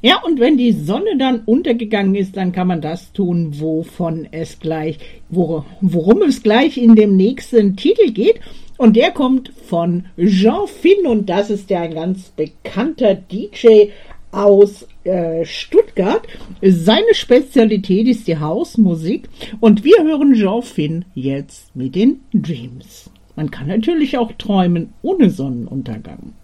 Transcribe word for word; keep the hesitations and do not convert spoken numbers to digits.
Ja, und wenn die Sonne dann untergegangen ist, dann kann man das tun, wovon es gleich, wor- worum es gleich in dem nächsten Titel geht. Und der kommt von Jean Finn, und das ist ja ein ganz bekannter D J aus äh, Stuttgart. Seine Spezialität ist die Hausmusik, und wir hören Jean Finn jetzt mit den Dreams. Man kann natürlich auch träumen ohne Sonnenuntergang.